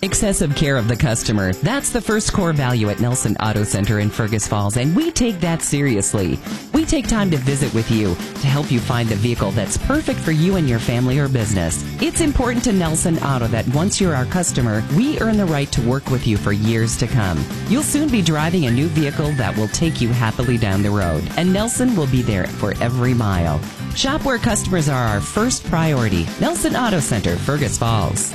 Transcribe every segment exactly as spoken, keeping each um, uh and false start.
Excessive care of the customer. That's the first core value at Nelson Auto Center in Fergus Falls, and we take that seriously. We take time to visit with you to help you find the vehicle that's perfect for you and your family or business. It's important to Nelson Auto that once you're our customer, we earn the right to work with you for years to come. You'll soon be driving a new vehicle that will take you happily down the road, and Nelson will be there for every mile. Shop where customers are our first priority. Nelson Auto Center, Fergus Falls.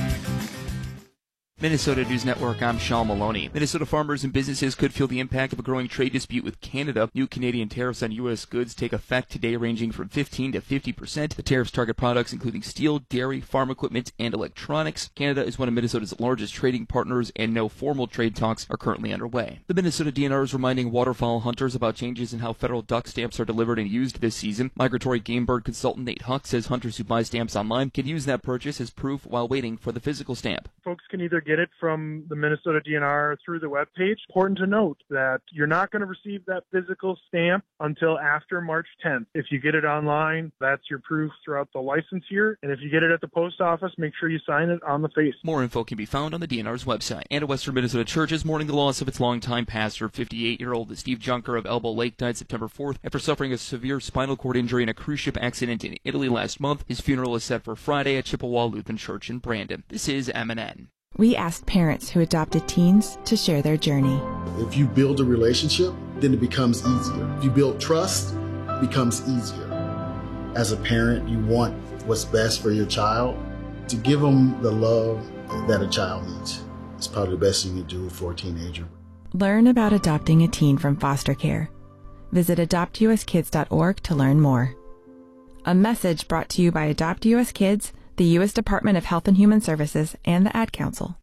Minnesota News Network, I'm Sean Maloney. Minnesota farmers and businesses could feel the impact of a growing trade dispute with Canada. New Canadian tariffs on U S goods take effect today, ranging from fifteen to fifty percent. The tariffs target products including steel, dairy, farm equipment, and electronics. Canada is one of Minnesota's largest trading partners, and no formal trade talks are currently underway. The Minnesota D N R is reminding waterfowl hunters about changes in how federal duck stamps are delivered and used this season. Migratory game bird consultant Nate Huck says hunters who buy stamps online can use that purchase as proof while waiting for the physical stamp. Folks can either get it from the Minnesota D N R through the webpage. Important to note that you're not going to receive that physical stamp until after March tenth. If you get it online, that's your proof throughout the license year. And if you get it at the post office, make sure you sign it on the face. More info can be found on the D N R's website. And a Western Minnesota church is mourning the loss of its longtime pastor, fifty-eight-year-old Steve Junker of Elbow Lake, died September fourth after suffering a severe spinal cord injury in a cruise ship accident in Italy last month. His funeral is set for Friday at Chippewa Lutheran Church in Brandon. This is M and N. We asked parents who adopted teens to share their journey. If you build a relationship, then it becomes easier. If you build trust, it becomes easier. As a parent, you want what's best for your child. To give them the love that a child needs is probably the best thing you can do for a teenager. Learn about adopting a teen from foster care. Visit adopt u s kids dot org to learn more. A message brought to you by Adopt U S Kids, the U S Department of Health and Human Services, and the Ad Council.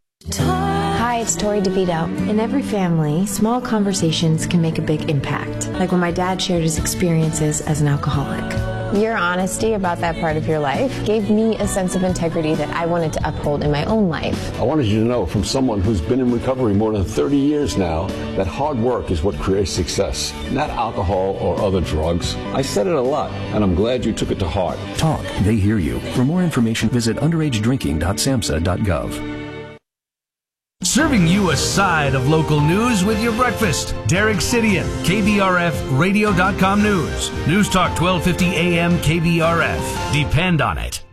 Hi, it's Tori DeVito. In every family, small conversations can make a big impact, like when my dad shared his experiences as an alcoholic. Your honesty about that part of your life gave me a sense of integrity that I wanted to uphold in my own life. I wanted you to know from someone who's been in recovery more than thirty years now that hard work is what creates success, not alcohol or other drugs. I said it a lot, and I'm glad you took it to heart. Talk, they hear you. For more information, visit underage drinking dot samhsa dot gov. Serving you a side of local news with your breakfast. Derek Sidian, K B R F radio dot com News. News Talk twelve fifty A M K B R F. Depend on it.